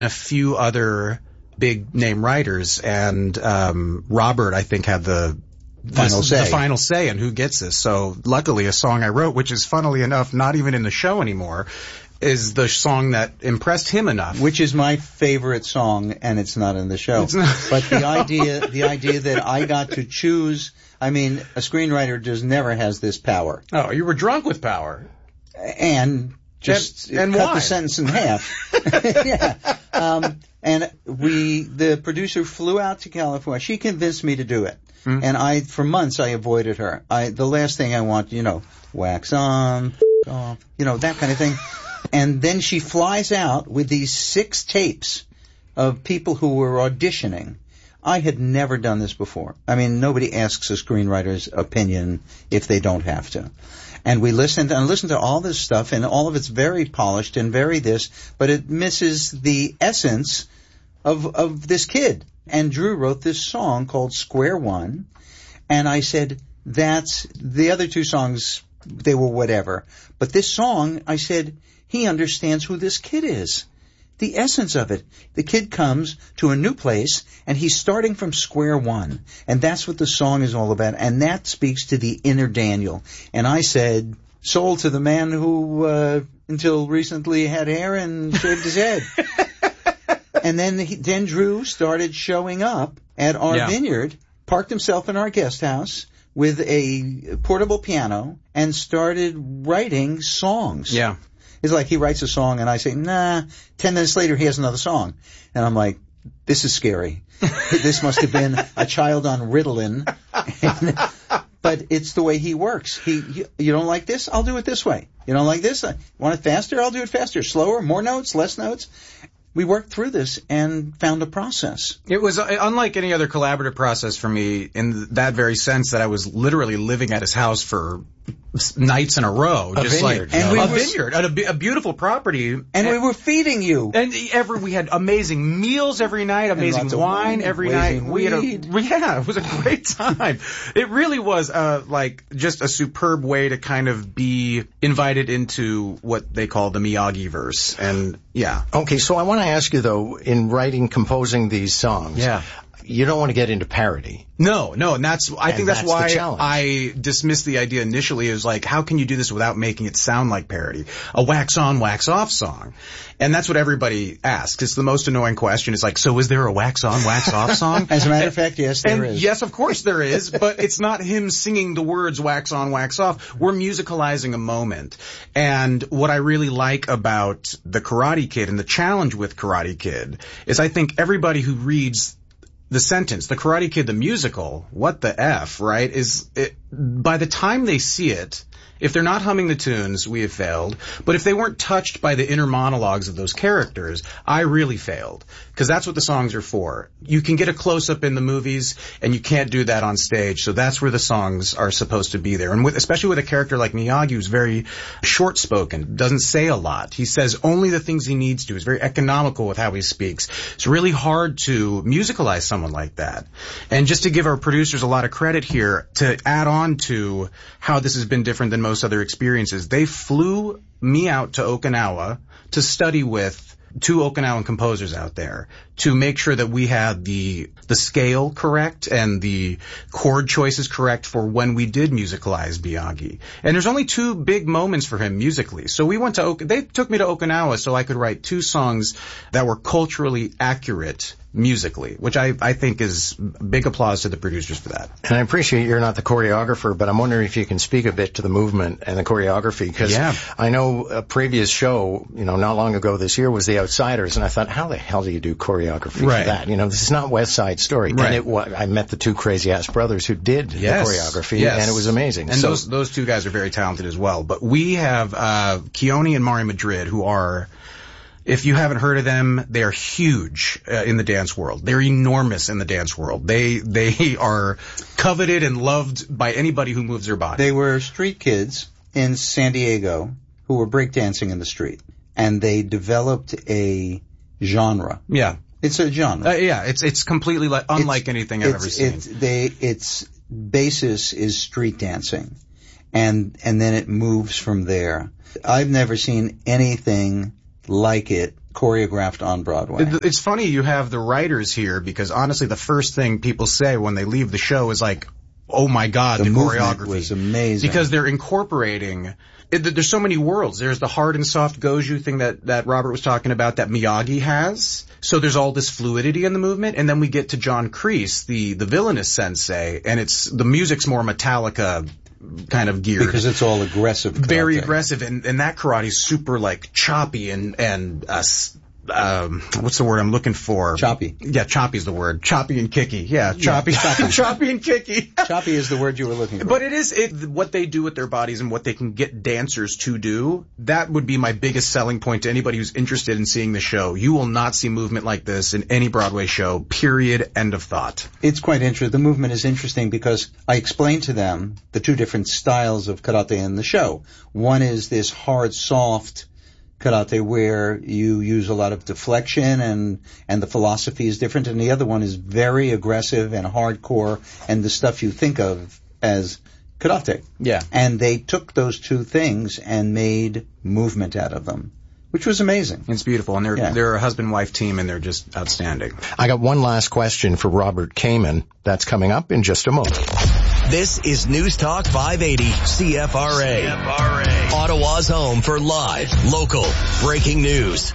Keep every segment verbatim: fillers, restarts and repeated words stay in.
a few other big name writers, and um, Robert, I think, had the final this, say. the final say in who gets this. So luckily, a song I wrote, which is funnily enough not even in the show anymore, is the song that impressed him enough. Which is my favorite song, and it's not in the show. It's not. But the idea, the idea that I got to choose, I mean, a screenwriter just never has this power. Oh, you were drunk with power. And just and, and cut why? the sentence in half. Yeah. Um, and we, the producer flew out to California. She convinced me to do it. Mm-hmm. And I, for months, I avoided her. I, the last thing I want, you know, wax on, off, you know, that kind of thing. And then she flies out with these six tapes of people who were auditioning. I had never done this before. I mean, nobody asks a screenwriter's opinion if they don't have to. And we listened and listened to all this stuff, and all of it's very polished and very this, but it misses the essence of of this kid. And Drew wrote this song called Square One, and I said, that's, the other two songs, they were whatever. But this song, I said, he understands who this kid is. The essence of it. The kid comes to a new place, and he's starting from square one. And that's what the song is all about. And that speaks to the inner Daniel. And I said, sold to the man who, uh, until recently had hair and shaved his head. And then, he, then Drew started showing up at our yeah. vineyard, parked himself in our guest house with a portable piano, and started writing songs. Yeah. It's like he writes a song, and I say, nah. Ten minutes later, he has another song. And I'm like, this is scary. This must have been a child on Ritalin. But it's the way he works. He, he, you don't like this? I'll do it this way. You don't like this? I want it faster? I'll do it faster. Slower? More notes? Less notes? We worked through this and found a process. It was uh, unlike any other collaborative process for me in that very sense that I was literally living at his house for nights in a row. A just vineyard. Like And we a were, vineyard, a, a beautiful property. And, and we were feeding you. And every, we had amazing meals every night, amazing wine, wine every night. We had a, yeah, it was a great time. It really was uh, like just a superb way to kind of be invited into what they call the Miyagi-verse. And yeah. Okay, so I want to ask you though, in writing, composing these songs, yeah. you don't want to get into parody. No, no, and that's, I and think that's, that's why I dismissed the idea initially is like, how can you do this without making it sound like parody? A wax on, wax off song. And that's what everybody asks. It's the most annoying question. It's like, so is there a wax on, wax off song? As a matter of fact, yes, there and is. Yes, of course there is, but it's not him singing the words wax on, wax off. We're musicalizing a moment. And what I really like about the Karate Kid and the challenge with Karate Kid is I think everybody who reads the sentence, the Karate Kid, the musical, what the F, right, is it, by the time they see it, if they're not humming the tunes, we have failed. But if they weren't touched by the inner monologues of those characters, I really failed. Because that's what the songs are for. You can get a close-up in the movies, and you can't do that on stage. So that's where the songs are supposed to be there. And with, especially with a character like Miyagi, who's very short-spoken, doesn't say a lot. He says only the things he needs to. He's very economical with how he speaks. It's really hard to musicalize someone like that. And just to give our producers a lot of credit here, to add on to how this has been different than most most other experiences, they flew me out to Okinawa to study with two Okinawan composers out there to make sure that we had the the scale correct and the chord choices correct for when we did musicalize Miyagi. And there's only two big moments for him musically. So we went to, they took me to Okinawa so I could write two songs that were culturally accurate musically, which I, I think is big applause to the producers for that. And I appreciate you're not the choreographer, but I'm wondering if you can speak a bit to the movement and the choreography, because yeah. I know a previous show, you know, not long ago this year was The Outsiders, and I thought, how the hell do you do choreography right. for that? You know, this is not West Side Story. Right. And it was, I met the two crazy-ass brothers who did yes. the choreography, yes. and it was amazing. And so, those those two guys are very talented as well. But we have uh Keone and Mari Madrid, who are, if you haven't heard of them, they are huge uh, in the dance world. They're enormous in the dance world. They they are coveted and loved by anybody who moves their body. They were street kids in San Diego who were breakdancing in the street, and they developed a genre. Yeah, it's a genre. Uh, yeah, it's it's completely like unlike it's, anything I've it's, ever seen. It's, they, its basis is street dancing, and and then it moves from there. I've never seen anything like it choreographed on Broadway. It's funny you have the writers here, because honestly the first thing people say when they leave the show is like, oh my God, the, the choreography was amazing. Because they're incorporating, it, there's so many worlds. There's the hard and soft goju thing that, that Robert was talking about that Miyagi has. So there's all this fluidity in the movement. And then we get to John Kreese, the, the villainous sensei, and it's, the music's more Metallica kind of geared. Because it's all aggressive. Karate. Very aggressive. And, and that karate's super like choppy and, and, uh, Um, what's the word I'm looking for? Choppy. Yeah, choppy's the word. Choppy and kicky. Yeah, choppy. Yeah, choppy. Choppy and kicky. Choppy is the word you were looking for. But it is it, what they do with their bodies and what they can get dancers to do. That would be my biggest selling point to anybody who's interested in seeing the show. You will not see movement like this in any Broadway show, period, end of thought. It's quite interesting. The movement is interesting because I explained to them the two different styles of karate in the show. One is this hard, soft karate where you use a lot of deflection and and the philosophy is different, and the other one is very aggressive and hardcore and the stuff you think of as karate. Yeah. And they took those two things and made movement out of them, which was amazing. It's beautiful, and they're Yeah. they're a husband-wife team, and they're just outstanding. I got one last question for Robert Kamen. That's coming up in just a moment. This is News Talk five eighty C F R A. C F R A. Ottawa's home for live, local, breaking news.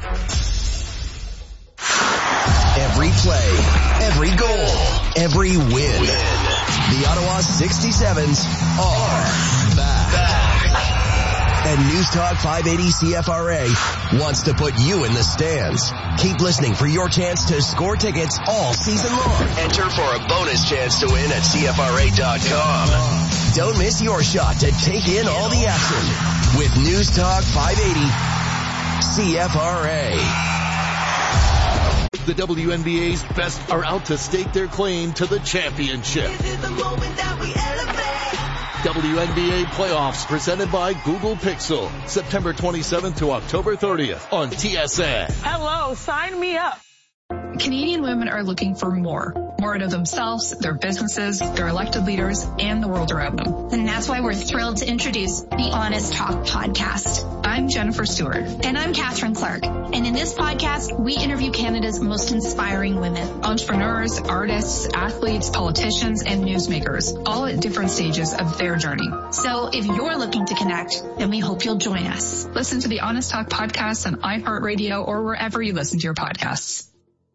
Every play, every goal, every win. The Ottawa sixty-sevens are back. back. And News Talk five eighty C F R A wants to put you in the stands. Keep listening for your chance to score tickets all season long. Enter for a bonus chance to win at C F R A dot com. Don't miss your shot to take in all the action with News Talk five eighty C F R A. The W N B A's best are out to stake their claim to the championship. This is the moment that we elevate. W N B A playoffs presented by Google Pixel. September twenty-seventh to October thirtieth on T S N. Hello, sign me up. Canadian women are looking for more. More out of themselves, their businesses, their elected leaders, and the world around them. And that's why we're thrilled to introduce the Honest Talk podcast. I'm Jennifer Stewart. And I'm Catherine Clark. And in this podcast, we interview Canada's most inspiring women. Entrepreneurs, artists, athletes, politicians, and newsmakers, all at different stages of their journey. So if you're looking to connect, then we hope you'll join us. Listen to the Honest Talk podcast on iHeartRadio or wherever you listen to your podcasts.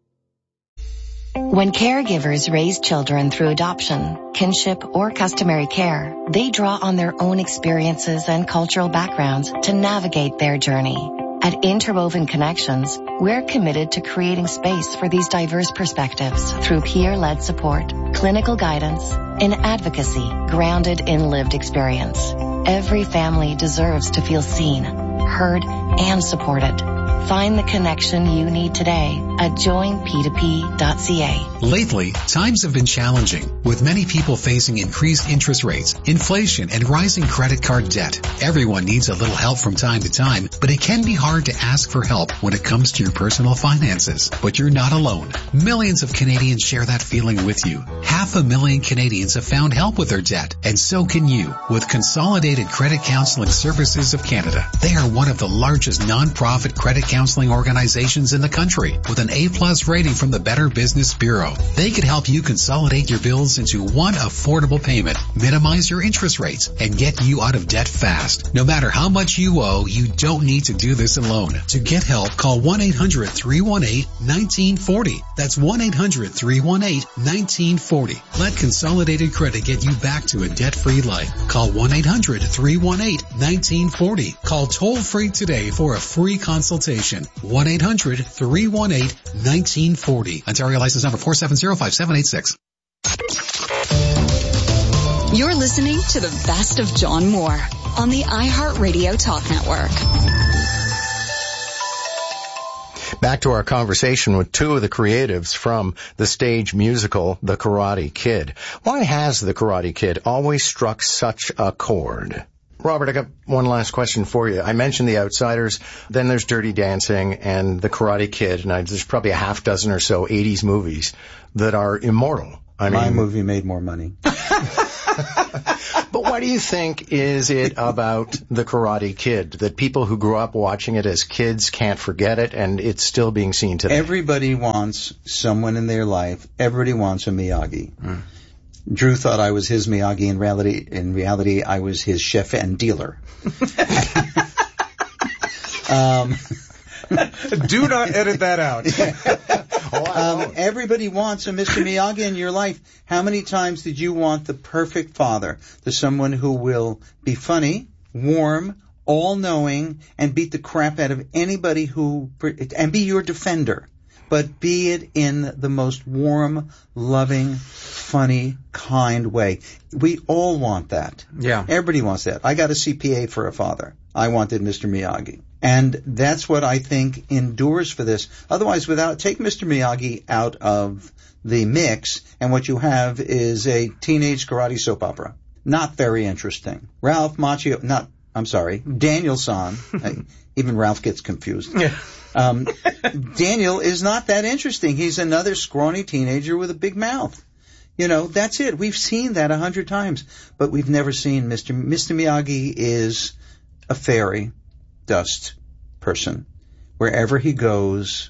When caregivers raise children through adoption, kinship, or customary care, they draw on their own experiences and cultural backgrounds to navigate their journey. At Interwoven Connections, we're committed to creating space for these diverse perspectives through peer-led support, clinical guidance, and advocacy grounded in lived experience. Every family deserves to feel seen, heard, and supported. Find the connection you need today at join p two p dot c a. Lately, times have been challenging, with many people facing increased interest rates, inflation, and rising credit card debt. Everyone needs a little help from time to time, but it can be hard to ask for help when it comes to your personal finances. But you're not alone. Millions of Canadians share that feeling with you. Half a million Canadians have found help with their debt, and so can you with Consolidated Credit Counseling Services of Canada. They are one of the largest non-profit credit counseling organizations in the country with an A-plus rating from the Better Business Bureau. They could help you consolidate your bills into one affordable payment, minimize your interest rates, and get you out of debt fast. No matter how much you owe, you don't need to do this alone. To get help, call one eight hundred three one eight one nine four zero. That's one eight hundred three one eight one nine four zero. Let Consolidated Credit get you back to a debt-free life. Call one eight hundred three one eight one nine four zero. Call toll-free today for a free consultation. one eight hundred three one eight one nine four zero. Ontario license number four seven zero five seven eight six. You're listening to the best of John Moore on the iHeartRadio Talk Network. Back to our conversation with two of the creatives from the stage musical, The Karate Kid. Why has The Karate Kid always struck such a chord? Robert, I got one last question for you. I mentioned The Outsiders, then there's Dirty Dancing and The Karate Kid, and I, there's probably a half dozen or so eighties movies that are immortal. I My mean, movie made more money. But what do you think is it about The Karate Kid that people who grew up watching it as kids can't forget it, and it's still being seen today? Everybody wants someone in their life. Everybody wants a Miyagi. Mm. Drew thought I was his Miyagi. In reality, in reality, I was his chef and dealer. um, Do not edit that out. um, everybody wants a Mister Miyagi in your life. How many times did you want the perfect father? The someone who will be funny, warm, all-knowing, and beat the crap out of anybody who, and be your defender. But be it in the most warm, loving, funny, kind way. We all want that. Yeah. Everybody wants that. I got a C P A for a father. I wanted Mister Miyagi. And that's what I think endures for this. Otherwise, without, take Mister Miyagi out of the mix, and what you have is a teenage karate soap opera. Not very interesting. Ralph Macchio, not, I'm sorry, Daniel-san. Even Ralph gets confused. Yeah. Um, Daniel is not that interesting. He's another scrawny teenager with a big mouth. You know, that's it. We've seen that a hundred times, but we've never seen Mister Mister Miyagi is a fairy dust person. Wherever he goes,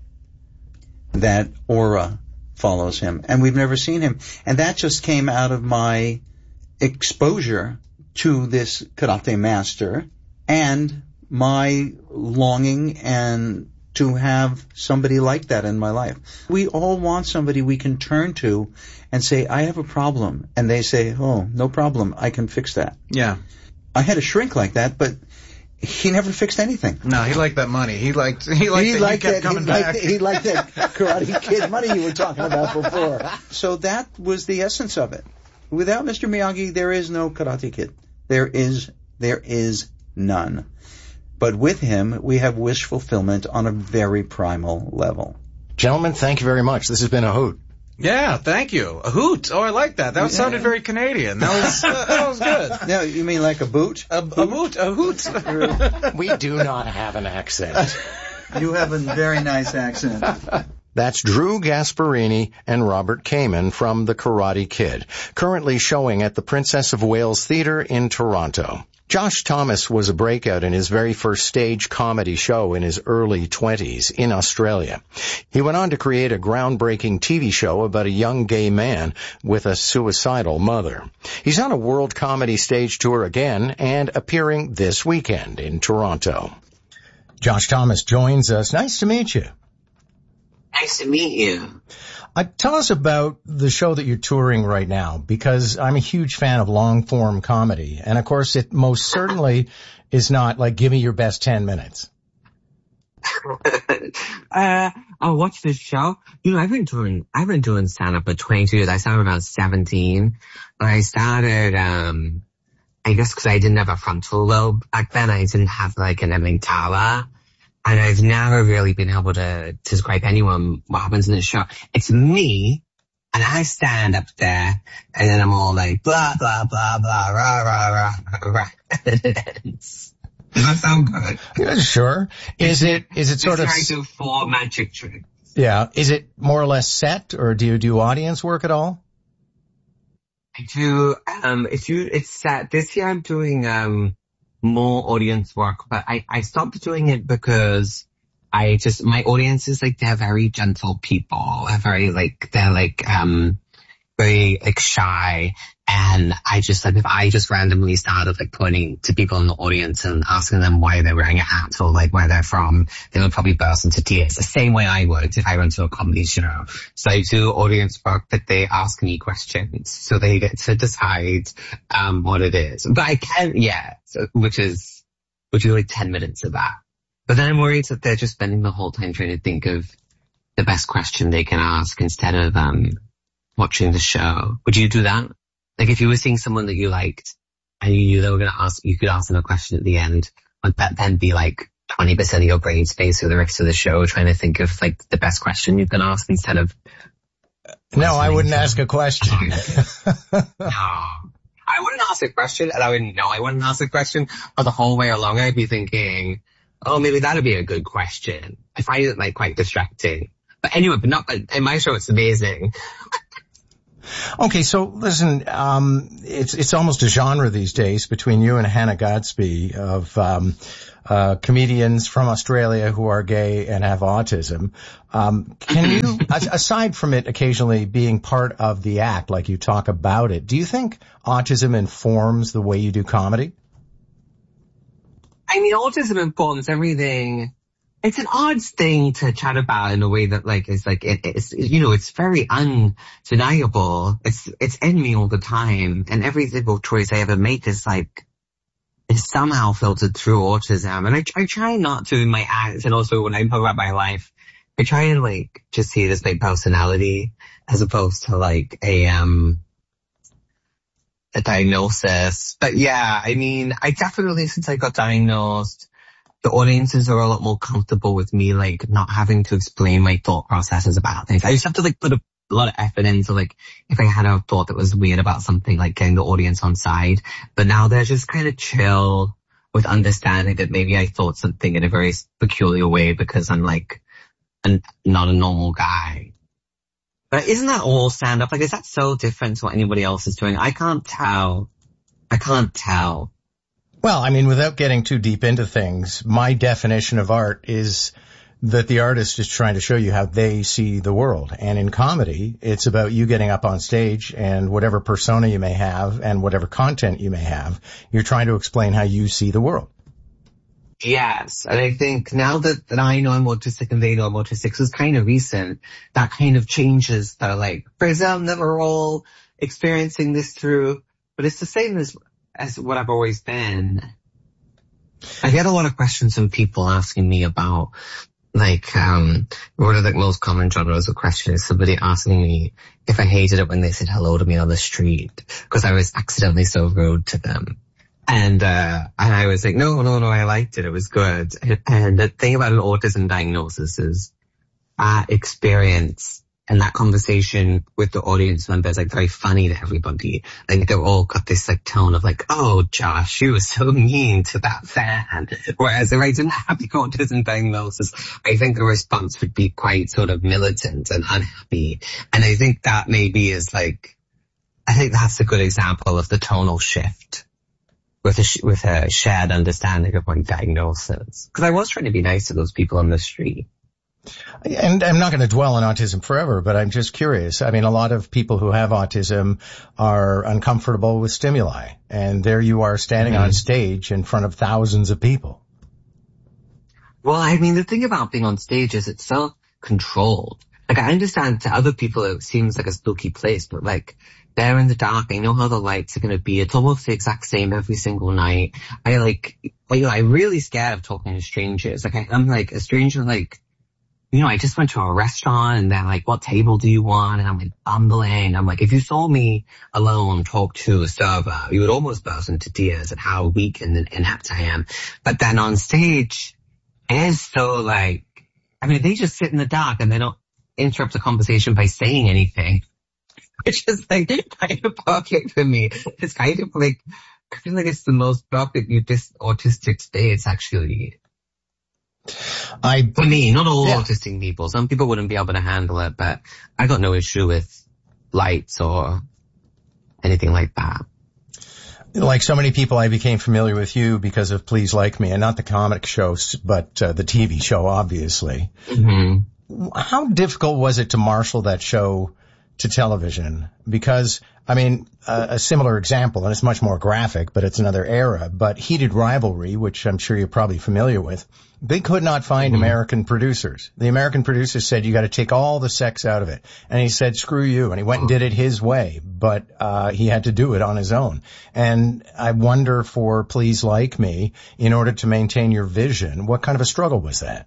that aura follows him, and we've never seen him. And that just came out of my exposure to this karate master and my longing and to have somebody like that in my life. We all want somebody we can turn to and say, I have a problem. And they say, oh, no problem. I can fix that. Yeah. I had a shrink like that, but he never fixed anything. No, he liked that money. He liked, he liked he that liked you kept that, coming he back. Liked, he liked that Karate Kid money you were talking about before. So that was the essence of it. Without Mister Miyagi, there is no Karate Kid. There is, there is none. But with him, we have wish fulfillment on a very primal level. Gentlemen, thank you very much. This has been a hoot. Yeah, thank you. A hoot. Oh, I like that. That yeah. sounded very Canadian. That was uh, that was good. No, you mean like a boot? A, a boot? A hoot? We do not have an accent. You have a very nice accent. That's Drew Gasparini and Robert Kamen from The Karate Kid, currently showing at the Princess of Wales Theatre in Toronto. Josh Thomas was a breakout in his very first stage comedy show in his early twenties in Australia. He went on to create a groundbreaking T V show about a young gay man with a suicidal mother. He's on a world comedy stage tour again and appearing this weekend in Toronto. Josh Thomas joins us. Nice to meet you. Nice to meet you. Uh, tell us about the show that you're touring right now, because I'm a huge fan of long-form comedy. And, of course, it most certainly is not like, give me your best ten minutes. uh, I watched this show. You know, I've been doing, I've been doing stand-up for twenty-two years. I started when I was seventeen. And I started, um, I guess because I didn't have a frontal lobe back then. I didn't have, like, an amygdala. And I've never really been able to, to describe anyone what happens in this show. It's me, and I stand up there, and then I'm all like, blah, blah, blah, blah, rah, rah, rah, rah, and it ends. Does that sound good? Yeah, sure. Is it, is it sort of... I do four magic tricks. Yeah. Is it more or less set, or do you do audience work at all? I do, um, if you, it's set. This year I'm doing, um, more audience work, but I, I stopped doing it because I just, my audience is like, they're very gentle people. They're very like, they're like, um, very like shy. And I just like, if I just randomly started like pointing to people in the audience and asking them why they're wearing a hat or like where they're from, they would probably burst into tears the same way I would if I went to a comedy show. So I do audience work that they ask me questions so they get to decide, um, what it is. But I can, yeah, so, which is, which is like ten minutes of that. But then I'm worried that they're just spending the whole time trying to think of the best question they can ask instead of, um, watching the show. Would you do that? Like if you were seeing someone that you liked and you knew they were going to ask, you could ask them a question at the end, would that then be like twenty percent of your brain space for the rest of the show trying to think of like the best question you can ask instead of... No, I wouldn't ask a question. No, I wouldn't ask a question and I wouldn't know I wouldn't ask a question, but the whole way along I'd be thinking, oh, maybe that'd be a good question. I find it like quite distracting. But anyway, but not, in my show it's amazing. Okay, so listen, um, it's it's almost a genre these days between you and Hannah Gadsby of um, uh, comedians from Australia who are gay and have autism. Um, can you, aside from it occasionally being part of the act, like you talk about it, do you think autism informs the way you do comedy? I mean, autism informs everything. It's an odd thing to chat about in a way that, like, is like, it, it's, you know, it's very undeniable. It's, it's in me all the time. And every single choice I ever make is like, is somehow filtered through autism. And I, I try not to in my acts, and also when I talk about my life, I try and like, just see it as my personality as opposed to like a, um, a diagnosis. But yeah, I mean, I definitely, since I got diagnosed, the audiences are a lot more comfortable with me, like, not having to explain my thought processes about things. I used to have to, like, put a, a lot of effort into, like, if I had a thought that was weird about something, like, getting the audience on side. But now they're just kind of chill with understanding that maybe I thought something in a very peculiar way because I'm, like, an, not a normal guy. But isn't that all stand-up? Like, is that so different to what anybody else is doing? I can't tell. I can't tell. Well, I mean, without getting too deep into things, my definition of art is that the artist is trying to show you how they see the world. And in comedy, it's about you getting up on stage and whatever persona you may have and whatever content you may have, you're trying to explain how you see the world. Yes, and I think now that, that I know I'm autistic and they know I'm autistic, so it's kind of recent, that kind of changes the, like, for example, that we're all experiencing this through, but it's the same as as what I've always been. I get a lot of questions from people asking me about, like, um, one of the most common genres of questions is somebody asking me if I hated it when they said hello to me on the street, because I was accidentally so rude to them. And, uh, and I was like, no, no, no, I liked it. It was good. And the thing about an autism diagnosis is that experience and that conversation with the audience members, like, very funny to everybody. Like, they've all got this, like, tone of, like, oh, Josh, you were so mean to that fan. Whereas if I didn't have the autism diagnosis, I think the response would be quite sort of militant and unhappy. And I think that maybe is, like, I think that's a good example of the tonal shift with a, sh- with a shared understanding of my diagnosis. Because I was trying to be nice to those people on the street. And I'm not going to dwell on autism forever, but I'm just curious. I mean, a lot of people who have autism are uncomfortable with stimuli, and there you are standing mm-hmm. on stage in front of thousands of people. Well, I mean, the thing about being on stage is it's so controlled. Like, I understand to other people it seems like a spooky place, but, like, they're in the dark. I know how the lights are going to be. It's almost the exact same every single night. I, like, you know, I'm really scared of talking to strangers. Like, I, I'm, like, a stranger, like, you know, I just went to a restaurant and they're like, what table do you want? And I'm like, bumbling. I'm like, if you saw me alone talk to a server, you would almost burst into tears at how weak and inept I am. But then on stage, it is so like, I mean, they just sit in the dark and they don't interrupt the conversation by saying anything. Which is like kind of perfect for me. It's kind of like, I feel like it's the most perfect autistic state, actually. I, For me, not all yeah. autistic people. Some people wouldn't be able to handle it, but I got no issue with lights or anything like that. Like so many people, I became familiar with you because of Please Like Me, and not the comic show, but uh, the T V show, obviously. Mm-hmm. How difficult was it to marshal that show to television? Because, I mean, uh, a similar example, and it's much more graphic, but it's another era, but Heated Rivalry, which I'm sure you're probably familiar with, they could not find mm-hmm. American producers. The American producers said, you got to take all the sex out of it. And he said, screw you. And he went and did it his way, but uh he had to do it on his own. And I wonder for Please Like Me, in order to maintain your vision, what kind of a struggle was that?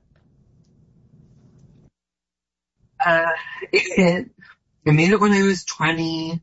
Uh, it, I made it when I was twenty-two,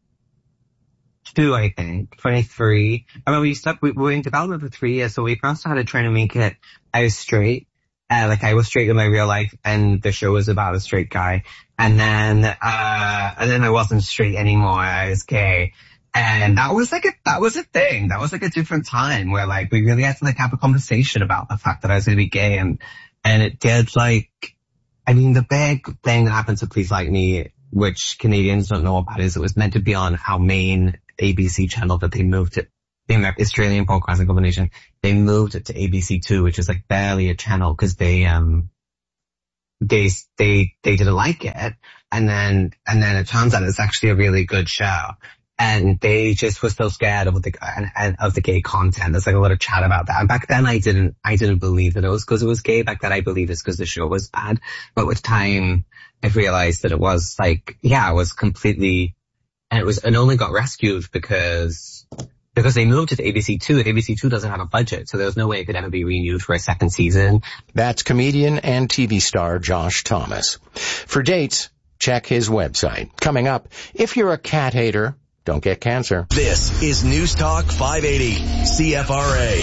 I think, twenty-three. I mean, we stuck, we were in development for three years, so we first started trying to make it, I was straight, uh, like I was straight in my real life, and the show was about a straight guy. And then, uh, and then I wasn't straight anymore, I was gay. And that was like a, that was a thing. That was like a different time where like we really had to like have a conversation about the fact that I was going to be gay, and, and it did like, I mean, the big thing that happened to Please Like Me which Canadians don't know about, is it was meant to be on our main A B C channel, that they moved it, the Australian Broadcasting Corporation, they moved it to A B C two, which is like barely a channel, because they, um, they, they, they didn't like it. And then, and then it turns out it's actually a really good show. And they just were so scared of the, of the gay content. There's like a lot of chat about that. And back then I didn't, I didn't believe that it was because it was gay. Back then I believed it's because the show was bad. But with time, I realized that it was like, yeah, it was completely, and it was, and only got rescued because, because they moved it to A B C two, and A B C two doesn't have a budget, so there was no way it could ever be renewed for a second season. That's comedian and T V star Josh Thomas. For dates, check his website. Coming up, if you're a cat hater, don't get cancer. This is News Talk five eighty, C F R A.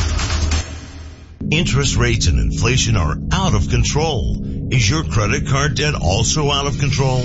Interest rates and inflation are out of control. Is your credit card debt also out of control?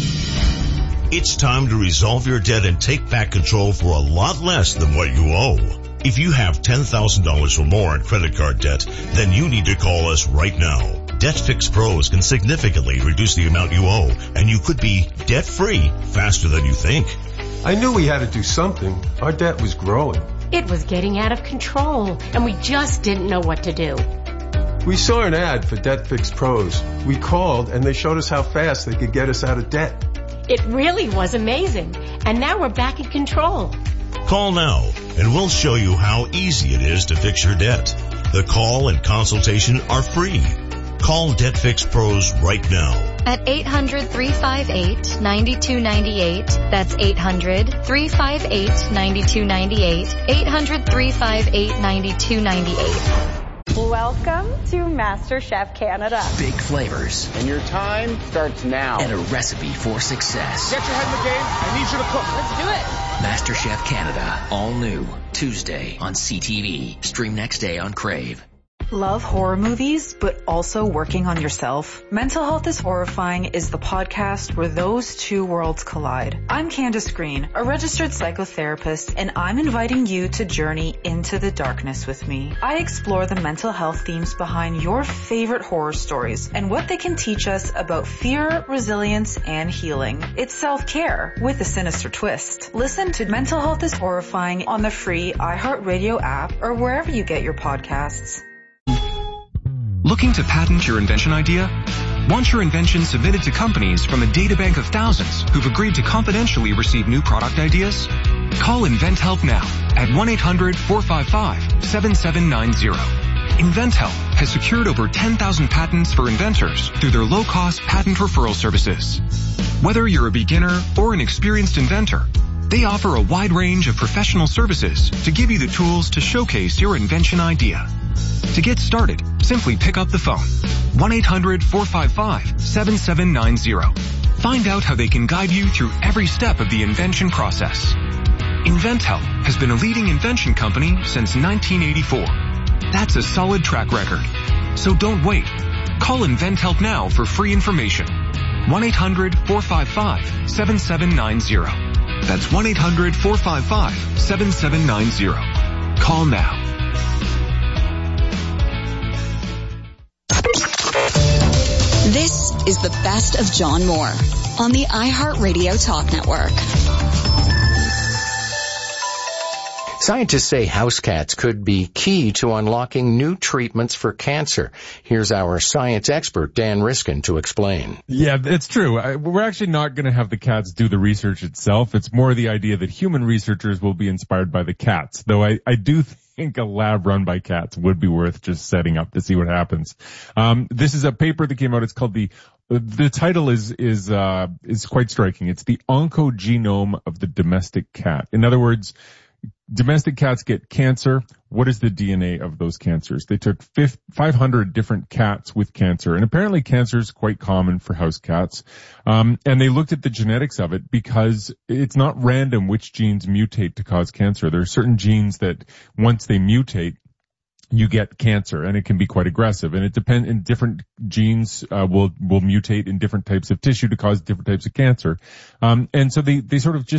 It's time to resolve your debt and take back control for a lot less than what you owe. If you have ten thousand dollars or more in credit card debt, then you need to call us right now. DebtFix Pros can significantly reduce the amount you owe, and you could be debt-free faster than you think. I knew we had to do something. Our debt was growing. It was getting out of control, and we just didn't know what to do. We saw an ad for DebtFix Pros. We called, and they showed us how fast they could get us out of debt. It really was amazing, and now we're back in control. Call now, and we'll show you how easy it is to fix your debt. The call and consultation are free. Call DebtFix Pros right now. At eight hundred, three five eight, nine two nine eight. That's eight hundred, three five eight, nine two nine eight. eight hundred, three five eight, nine two nine eight. Welcome to MasterChef Canada. Big flavors. And your time starts now. And a recipe for success. Get your head in the game. I need you to cook. Let's do it. MasterChef Canada. All new. Tuesday on C T V. Stream next day on Crave. Love horror movies, but also working on yourself? Mental Health is Horrifying is the podcast where those two worlds collide. I'm Candace Green, a registered psychotherapist, and I'm inviting you to journey into the darkness with me. I explore the mental health themes behind your favorite horror stories and what they can teach us about fear, resilience, and healing. It's self-care with a sinister twist. Listen to Mental Health is Horrifying on the free iHeartRadio app or wherever you get your podcasts. Looking to patent your invention idea? Want your invention submitted to companies from a databank of thousands who've agreed to confidentially receive new product ideas? Call InventHelp now at one eight hundred, four five five, seven seven nine zero. InventHelp has secured over ten thousand patents for inventors through their low-cost patent referral services. Whether you're a beginner or an experienced inventor, they offer a wide range of professional services to give you the tools to showcase your invention idea. To get started, simply pick up the phone. one eight hundred, four five five, seven seven nine zero. Find out how they can guide you through every step of the invention process. InventHelp has been a leading invention company since nineteen eighty-four. That's a solid track record. So don't wait. Call InventHelp now for free information. one eight hundred, four five five, seven seven nine zero. That's one eight hundred, four five five, seven seven nine zero. Call now. This is the best of John Moore on the iHeartRadio Talk Network. Scientists say house cats could be key to unlocking new treatments for cancer. Here's our science expert, Dan Riskin, to explain. Yeah, it's true. I, we're actually not going to have the cats do the research itself. It's more the idea that human researchers will be inspired by the cats, though I, I do think a lab run by cats would be worth just setting up to see what happens. Um, this is a paper that came out. It's called the The title is is uh is quite striking. It's the oncogenome of the domestic cat. In other words, domestic cats get cancer. What is the D N A of those cancers? They took five hundred different cats with cancer, and apparently cancer is quite common for house cats. Um, and they looked at the genetics of it because it's not random which genes mutate to cause cancer. There are certain genes that once they mutate, you get cancer, and it can be quite aggressive. And it depends, and different genes uh, will will mutate in different types of tissue to cause different types of cancer. Um, and so they they sort of just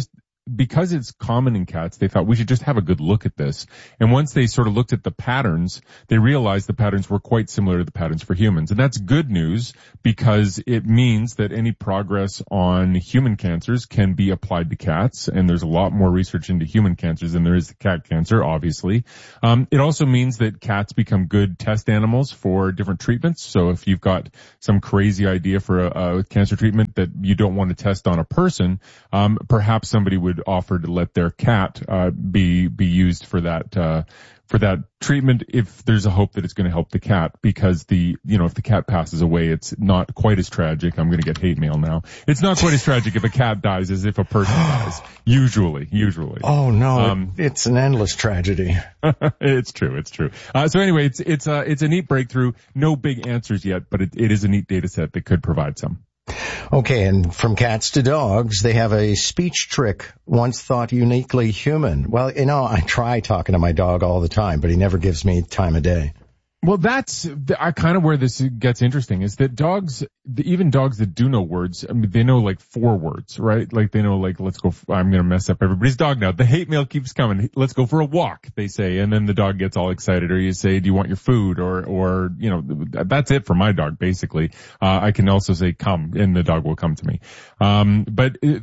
because it's common in cats, they thought we should just have a good look at this. And once they sort of looked at the patterns, they realized the patterns were quite similar to the patterns for humans. And that's good news because it means that any progress on human cancers can be applied to cats. And there's a lot more research into human cancers than there is cat cancer, obviously. Um, it also means that cats become good test animals for different treatments. So if you've got some crazy idea for a, a cancer treatment that you don't want to test on a person, um, perhaps somebody would offer to let their cat uh, be be used for that uh, for that treatment if there's a hope that it's going to help the cat, because the you know if the cat passes away, it's not quite as tragic. I'm going to get hate mail now. It's not quite as tragic if a cat dies as if a person dies. Usually, usually. Oh no, um, it's an endless tragedy. It's true, it's true. Uh, so anyway, it's it's a it's a neat breakthrough. No big answers yet, but it, it is a neat data set that could provide some. Okay, and from cats to dogs, they have a speech trick once thought uniquely human. Well, you know, I try talking to my dog all the time, but he never gives me time of day. Well, that's I kind of where this gets interesting is that dogs, even dogs that do know words, I mean, they know like four words, right? Like they know like, let's go, I'm going to mess up everybody's dog now. The hate mail keeps coming. Let's go for a walk, they say. And then the dog gets all excited, or you say, do you want your food? Or, or, you know, that's it for my dog, basically. Uh, I can also say come, and the dog will come to me. Um, but it,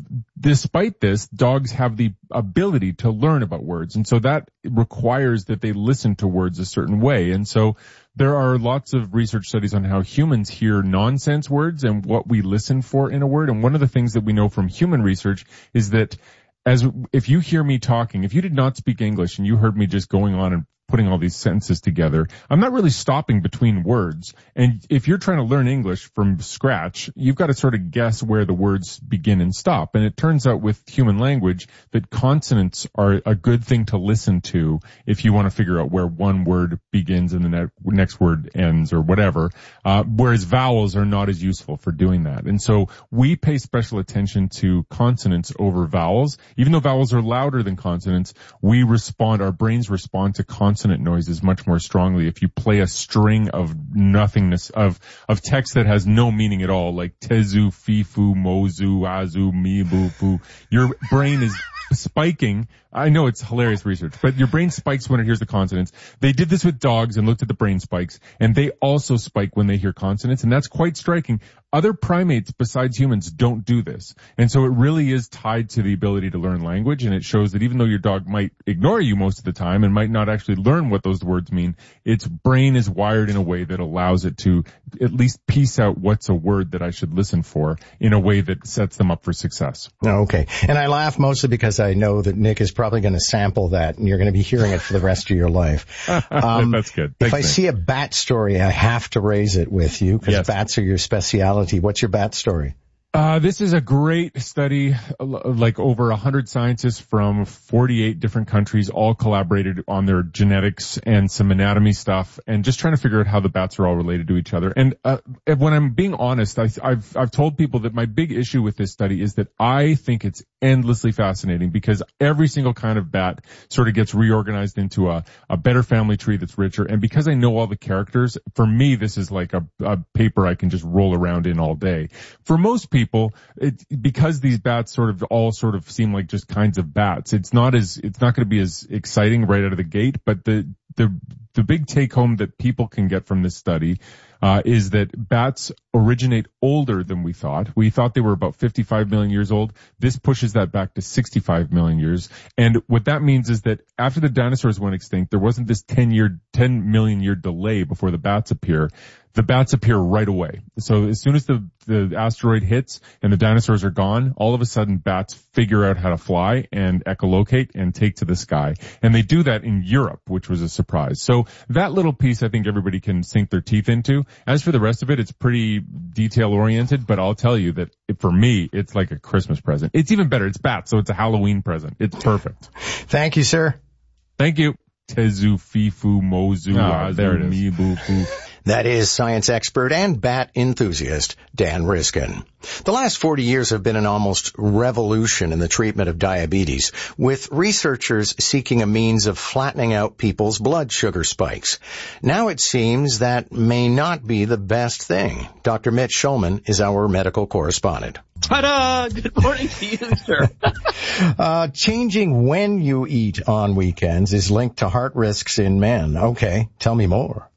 despite this, dogs have the ability to learn about words. And so that requires that they listen to words a certain way. And so there are lots of research studies on how humans hear nonsense words and what we listen for in a word. And one of the things that we know from human research is that as if you hear me talking, if you did not speak English and you heard me just going on and putting all these sentences together, I'm not really stopping between words. And if you're trying to learn English from scratch, you've got to sort of guess where the words begin and stop. And it turns out with human language that consonants are a good thing to listen to if you want to figure out where one word begins and the ne- next word ends or whatever, uh, whereas vowels are not as useful for doing that. And so we pay special attention to consonants over vowels. Even though vowels are louder than consonants, we respond, our brains respond to consonants consonant noises much more strongly if you play a string of nothingness of of text that has no meaning at all, like tezu, fifu, mozu, azu, mibu, fu. Your brain is spiking. I know it's hilarious research, but your brain spikes when it hears the consonants. They did this with dogs and looked at the brain spikes, and they also spike when they hear consonants, and that's quite striking. Other primates besides humans don't do this. And so it really is tied to the ability to learn language, and it shows that even though your dog might ignore you most of the time and might not actually learn what those words mean, its brain is wired in a way that allows it to at least piece out what's a word that I should listen for in a way that sets them up for success. Okay. And I laugh mostly because I know that Nick is probably going to sample that and you're going to be hearing it for the rest of your life. Um, That's good. Thanks, if I Nick. see a bat story, I have to raise it with you because Yes. bats are your speciality. What's your bat story? Uh, this is a great study, like over one hundred scientists from forty-eight different countries all collaborated on their genetics and some anatomy stuff and just trying to figure out how the bats are all related to each other. And uh, when I'm being honest, I, I've, I've told people that my big issue with this study is that I think it's endlessly fascinating because every single kind of bat sort of gets reorganized into a, a better family tree that's richer. And because I know all the characters, for me, this is like a, a paper I can just roll around in all day. For most people, People, it, because these bats sort of all sort of seem like just kinds of bats, it's not as, it's not going to be as exciting right out of the gate, but the, the, the big take home that people can get from this study Uh, is that bats originate older than we thought. We thought they were about fifty-five million years old. This pushes that back to sixty-five million years. And what that means is that after the dinosaurs went extinct, there wasn't this ten year, ten million year delay before the bats appear. The bats appear right away. So as soon as the, the asteroid hits and the dinosaurs are gone, all of a sudden bats figure out how to fly and echolocate and take to the sky. And they do that in Europe, which was a surprise. So that little piece I think everybody can sink their teeth into. As for the rest of it, it's pretty detail oriented, but I'll tell you that it, for me, it's like a Christmas present. It's even better. It's bats, so it's a Halloween present. It's perfect. Thank you, sir. Thank you. Tezu, Fifu, Mozu, Oh, Azu, there it is. Mibu, Fu. That is science expert and bat enthusiast Dan Riskin. The last forty years have been an almost revolution in the treatment of diabetes, with researchers seeking a means of flattening out people's blood sugar spikes. Now it seems that may not be the best thing. Doctor Mitch Schulman is our medical correspondent. Ta-da! Good morning to you, sir. uh, changing when you eat on weekends is linked to heart risks in men. Okay, tell me more.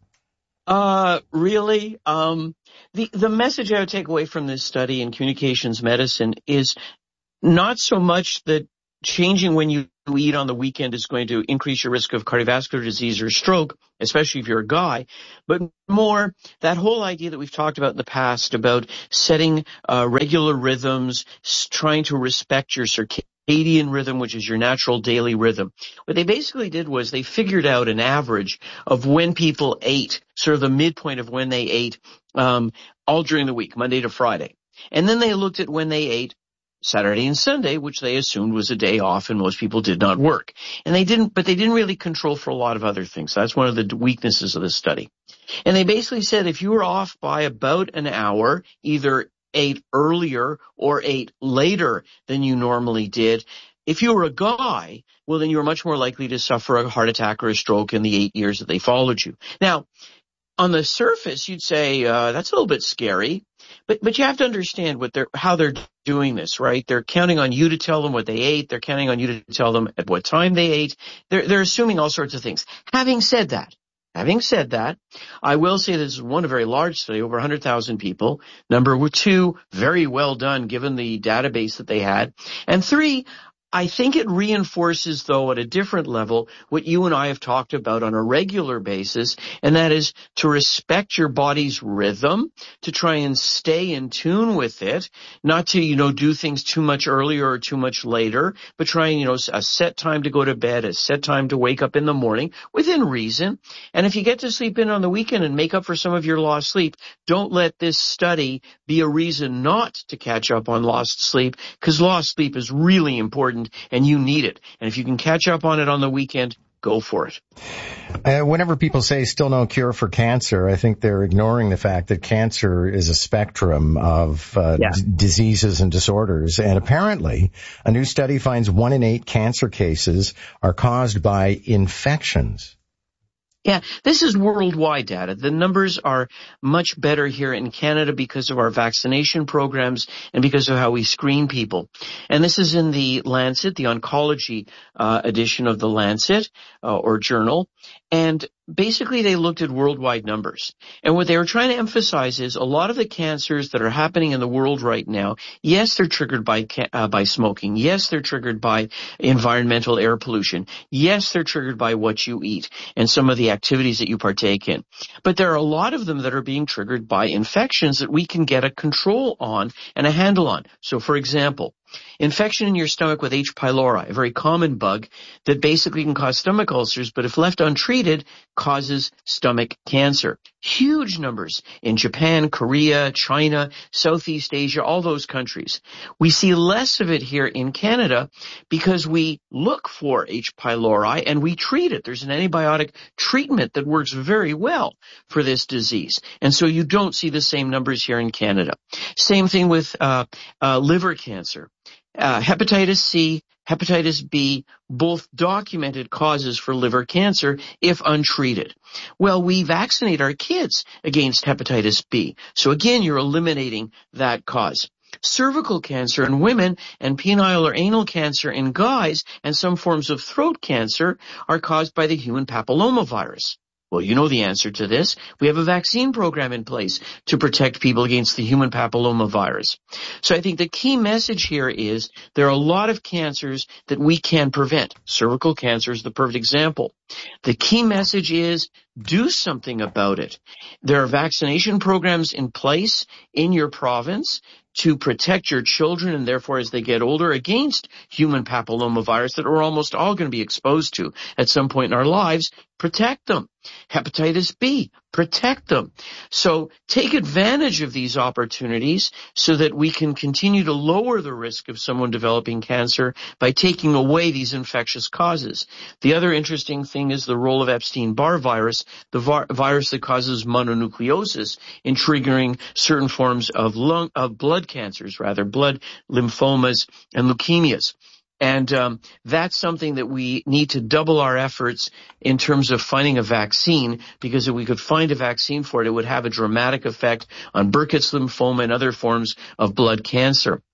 Uh, really? Um, the, the message I would take away from this study in communications medicine is not so much that changing when you eat on the weekend is going to increase your risk of cardiovascular disease or stroke, especially if you're a guy, but more that whole idea that we've talked about in the past about setting uh, regular rhythms, trying to respect your circadian rhythm, which is your natural daily rhythm. What they basically did was they figured out an average of when people ate, sort of the midpoint of when they ate, um, all during the week, Monday to Friday. And then they looked at when they ate Saturday and Sunday, which they assumed was a day off and most people did not work. And they didn't, but they didn't really control for a lot of other things. That's one of the weaknesses of this study. And they basically said if you were off by about an hour, either ate earlier or ate later than you normally did, if you were a guy, well, then you were much more likely to suffer a heart attack or a stroke in the eight years that they followed you. Now, on the surface, you'd say, uh, that's a little bit scary. But, but you have to understand what they're, how they're doing this, right? They're counting on you to tell them what they ate. They're counting on you to tell them at what time they ate. They're, they're assuming all sorts of things. Having said that, having said that, I will say this is one, a very large study, over one hundred thousand people. Number two, very well done given the database that they had. And three, I think it reinforces, though, at a different level, what you and I have talked about on a regular basis, and that is to respect your body's rhythm, to try and stay in tune with it, not to, you know, do things too much earlier or too much later, but try and, you know, a set time to go to bed, a set time to wake up in the morning, within reason. And if you get to sleep in on the weekend and make up for some of your lost sleep, don't let this study be a reason not to catch up on lost sleep, because lost sleep is really important. And you need it. And if you can catch up on it on the weekend, go for it. Uh, whenever people say still no cure for cancer, I think they're ignoring the fact that cancer is a spectrum of uh, yeah. d- diseases and disorders. And apparently, a new study finds one in eight cancer cases are caused by infections. Yeah, this is worldwide data. The numbers are much better here in Canada because of our vaccination programs and because of how we screen people. And this is in the Lancet, the oncology uh, edition of the Lancet uh, or journal. And basically they looked at worldwide numbers. And what they were trying to emphasize is a lot of the cancers that are happening in the world right now, yes, they're triggered by uh, by smoking. Yes, they're triggered by environmental air pollution. Yes, they're triggered by what you eat and some of the activities that you partake in. But there are a lot of them that are being triggered by infections that we can get a control on and a handle on. So, for example, infection in your stomach with H. pylori, a very common bug that basically can cause stomach ulcers, but if left untreated, causes stomach cancer. Huge numbers in Japan, Korea, China, Southeast Asia, all those countries. We see less of it here in Canada because we look for H. pylori and we treat it. There's an antibiotic treatment that works very well for this disease. And so you don't see the same numbers here in Canada. Same thing with uh, uh liver cancer. Uh, hepatitis C, hepatitis B, both documented causes for liver cancer if untreated. Well, we vaccinate our kids against hepatitis B. So again, you're eliminating that cause. Cervical cancer in women and penile or anal cancer in guys and some forms of throat cancer are caused by the human papillomavirus. Well, you know the answer to this. We have a vaccine program in place to protect people against the human papillomavirus. So I think the key message here is there are a lot of cancers that we can prevent. Cervical cancer is the perfect example. The key message is do something about it. There are vaccination programs in place in your province to protect your children and therefore as they get older against human papillomavirus that we're almost all going to be exposed to at some point in our lives. Protect them. Hepatitis B, protect them. So take advantage of these opportunities so that we can continue to lower the risk of someone developing cancer by taking away these infectious causes. The other interesting thing is the role of Epstein-Barr virus, the vi- virus that causes mononucleosis in triggering certain forms of lung, of blood cancers, rather, blood lymphomas and leukemias. And um, that's something that we need to double our efforts in terms of finding a vaccine, because if we could find a vaccine for it, it would have a dramatic effect on Burkitt's lymphoma and other forms of blood cancer.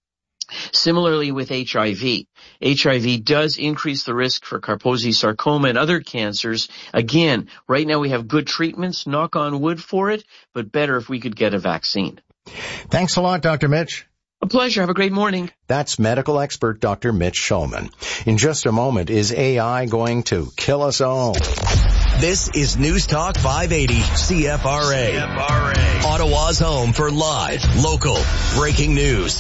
Similarly with H I V. H I V does increase the risk for Kaposi sarcoma and other cancers. Again, right now we have good treatments, knock on wood for it, but better if we could get a vaccine. Thanks a lot, Doctor Mitch. A pleasure. Have a great morning. That's medical expert Doctor Mitch Shulman. In just a moment, is A I going to kill us all? This is News Talk five eighty C F R A. C F R A. Ottawa's home for live, local, breaking news.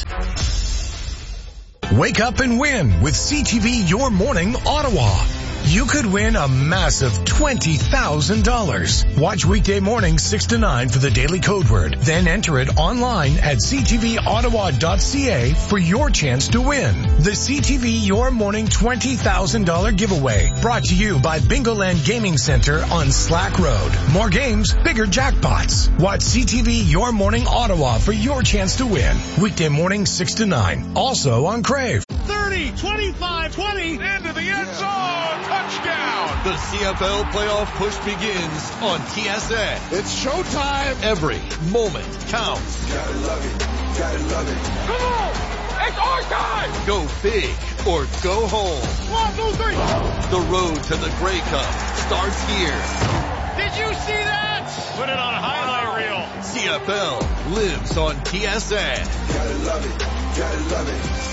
Wake up and win with C T V Your Morning Ottawa. You could win a massive twenty thousand dollars. Watch weekday mornings six to nine for the daily code word. Then enter it online at c t v ottawa dot c a for your chance to win. The C T V Your Morning twenty thousand dollars giveaway. Brought to you by Bingoland Gaming Center on Slack Road. More games, bigger jackpots. Watch C T V Your Morning Ottawa for your chance to win. Weekday mornings six to nine. Also on Crave. thirty, twenty-five, twenty, into the end zone. Touchdown! The C F L playoff push begins on T S N. It's showtime. Every moment counts. Gotta love it. Gotta love it. Come on! It's our time! Go big or go home. One, two, three. The road to the Grey Cup starts here. Did you see that? Put it on a highlight reel. C F L lives on T S N. Gotta love it. Gotta love it.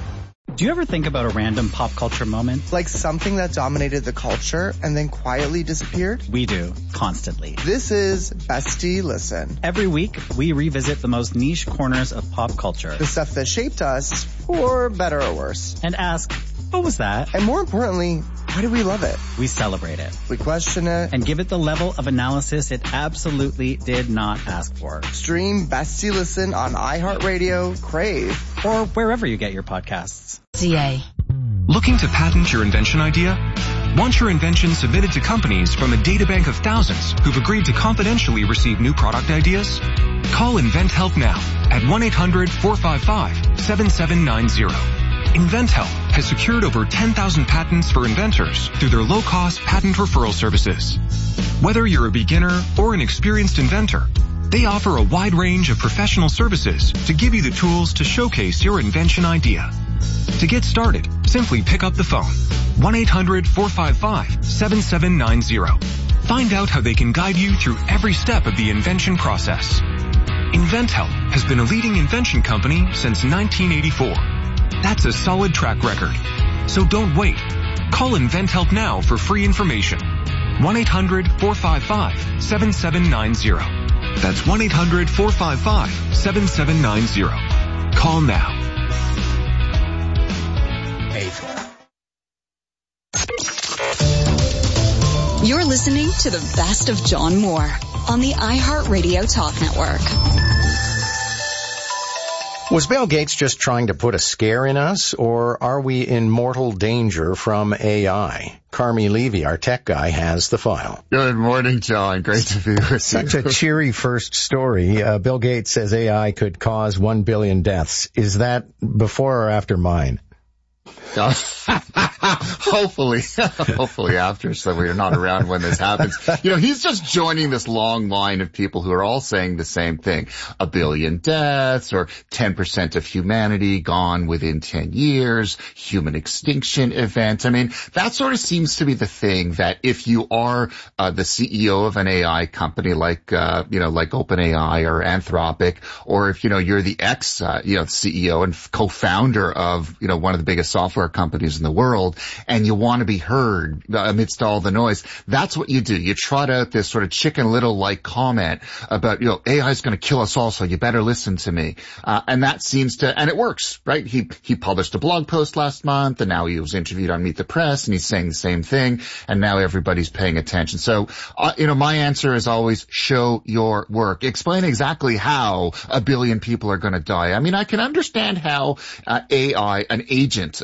Do you ever think about a random pop culture moment? Like something that dominated the culture and then quietly disappeared? We do, constantly. This is Bestie Listen. Every week, we revisit the most niche corners of pop culture. The stuff that shaped us, for better or worse. And ask, what was that? And more importantly, why do we love it? We celebrate it. We question it. And give it the level of analysis it absolutely did not ask for. Stream Bestie Listen on iHeartRadio, Crave, or wherever you get your podcasts. Z A. Looking to patent your invention idea? Want your invention submitted to companies from a databank of thousands who've agreed to confidentially receive new product ideas? Call InventHelp now at one eight hundred four five five seven seven nine zero. InventHelp has secured over ten thousand patents for inventors through their low-cost patent referral services. Whether you're a beginner or an experienced inventor, they offer a wide range of professional services to give you the tools to showcase your invention idea. To get started, simply pick up the phone, one eight hundred four five five seven seven nine zero. Find out how they can guide you through every step of the invention process. InventHelp has been a leading invention company since nineteen eighty-four. That's a solid track record. So don't wait. Call InventHelp now for free information. one eight hundred four five five seven seven nine zero. That's one eight hundred four five five seven seven nine zero. Call now. You're listening to the best of John Moore on the iHeartRadio Talk Network. Was Bill Gates just trying to put a scare in us, or are we in mortal danger from A I? Carmi Levy, our tech guy, has the file. Good morning, John. Great to be with you. Such a cheery first story. Uh, Bill Gates says A I could cause one billion deaths. Is that before or after mine? hopefully, hopefully after, so we're not around when this happens. You know, he's just joining this long line of people who are all saying the same thing. A billion deaths, or ten percent of humanity gone within ten years, human extinction event. I mean, that sort of seems to be the thing that if you are uh, the C E O of an A I company like, uh, you know, like OpenAI or Anthropic, or if, you know, you're the ex, uh, you know, C E O and co-founder of, you know, one of the biggest software companies in the world, and you want to be heard amidst all the noise, that's what you do. You trot out this sort of Chicken Little-like comment about, you know, A I is going to kill us all, so you better listen to me. Uh, and that seems to, and it works, right? He, he published a blog post last month, and now he was interviewed on Meet the Press, and he's saying the same thing, and now everybody's paying attention. So, uh, you know, my answer is always show your work. Explain exactly how a billion people are going to die. I mean, I can understand how uh, A I, an agent,